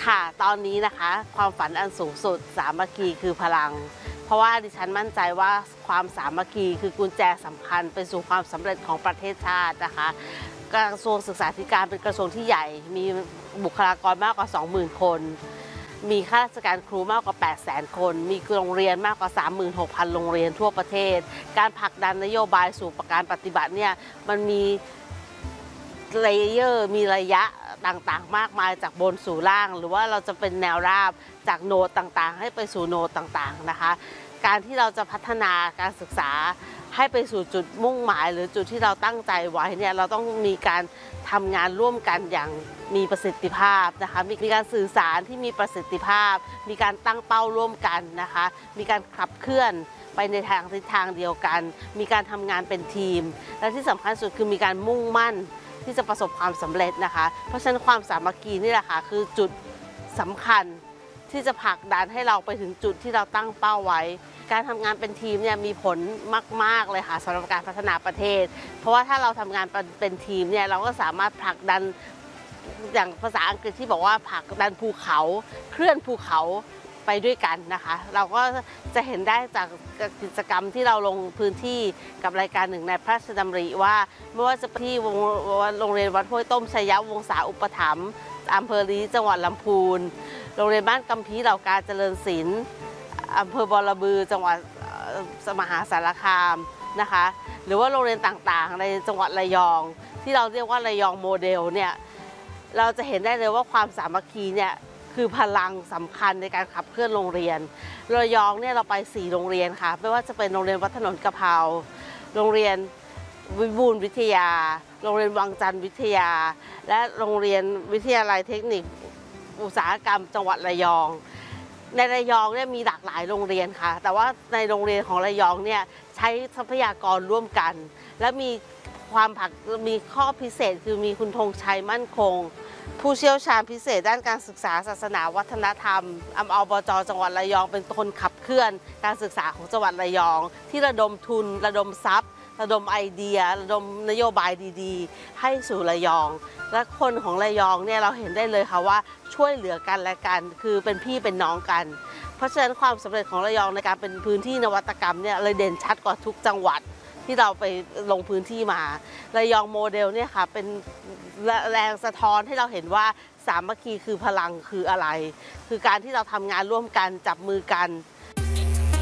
ค่ะตอนนี้นะคะความฝันอันสูงสุดสามัคคีคือพลังเพราะว่าดิฉันมั่นใจว่าความสามัคคีคือกุญแจสำคัญไปสู่ความสำเร็จของประเทศชาตินะคะกระทรวงศึกษาธิการเป็นกระทรวงที่ใหญ่มีบุคลากรมากกว่า 20,000 คนมีข้าราชการครูมากกว่า 800,000 คนมีโรงเรียนมากกว่า 36,000 โรงเรียนทั่วประเทศการผลักดันนโยบายสู่การปฏิบัติเนี่ยมันมีเลเยอร์มีระยะต่างๆมากมายจากบนสู่ล่างหรือว่าเราจะเป็นแนวราบจากโนดต่างๆให้ไปสู่โนดต่างๆนะคะการที่เราจะพัฒนาการศึกษาให้ไปสู่จุดมุ่งหมายหรือจุดที่เราตั้งใจไว้เนี่ยเราต้องมีการทำงานร่วมกันอย่างมีประสิทธิภาพนะคะมีการสื่อสารที่มีประสิทธิภาพมีการตั้งเป้าร่วมกันนะคะมีการขับเคลื่อนไปในทางทิศทางเดียวกันมีการทำงานเป็นทีมและที่สำคัญสุดคือมีการมุ่งมั่นที่จะประสบความสำเร็จนะคะเพราะฉะนั้นความสามัคคีนี่แหละค่ะคือจุดสำคัญที่จะผลักดันให้เราไปถึงจุดที่เราตั้งเป้าไว้การทำงานเป็นทีมเนี่ยมีผลมากๆเลยค่ะสำหรับการพัฒนาประเทศเพราะว่าถ้าเราทำงานเป็นทีมเนี่ยเราก็สามารถผลักดันอย่างภาษาอังกฤษที่บอกว่าผลักดันภูเขาเคลื่อนภูเขาไปด้วยกันนะคะเราก็จะเห็นได้จากกิจกรรมที่เราลงพื้นที่กับรายการหนึ่งในพระราชดำริว่าไม่ว่าจะที่โรงเรียนวัดห้วยต้มชัยยวงศาอุปถัมภ์อำเภอลีจังหวัดลำพูนโรงเรียนบ้านกัมพีเหล่ากาเจริญศิลป์อำเภอบอระบือจังหวัดมหาสารคามนะคะหรือว่าโรงเรียนต่างๆในจังหวัดระยองที่เราเรียกว่าระยองโมเดลเนี่ยเราจะเห็นได้เลยว่าความสามัคคีเนี่ยคือพลังสำคัญในการขับเคลื่อนโรงเรียนระยองเนี่ยเราไป4โรงเรียนค่ะไม่ว่าจะเป็นโรงเรียนวัดถนนกะเพราโรงเรียนวิบูลย์วิทยาโรงเรียนวังจันทร์วิทยาและโรงเรียนวิทยาลัยเทคนิคอุตสาหกรรมจังหวัดระยองในระยองเนี่ยมีหลากหลายโรงเรียนค่ะแต่ว่าในโรงเรียนของระยองเนี่ยใช้ทรัพยากรร่วมกันและมีข้อพิเศษคือมีคุณธงชัยมั่นคงผู้เชี่ยวชาญพิเศษด้านการศึกษาศาสนาวัฒนธรรมอบจ.จังหวัดระยองเป็นคนขับเคลื่อนการศึกษาของจังหวัดระยองที่ระดมทุนระดมทรัพย์ระดมไอเดียระดมนโยบายดีๆให้สู่ระยองและคนของระยองเนี่ยเราเห็นได้เลยค่ะว่าช่วยเหลือกันและกันคือเป็นพี่เป็นน้องกันเพราะฉะนั้นความสำเร็จของระยองในการเป็นพื้นที่นวัตกรรมเนี่ยเลยเด่นชัดกว่าทุกจังหวัดที่เราไปลงพื้นที่มาระยองโมเดลเนี่ยค่ะเป็นแรงสะท้อนให้เราเห็นว่าสามัคคีคือพลังคืออะไรคือการที่เราทำงานร่วมกันจับมือกัน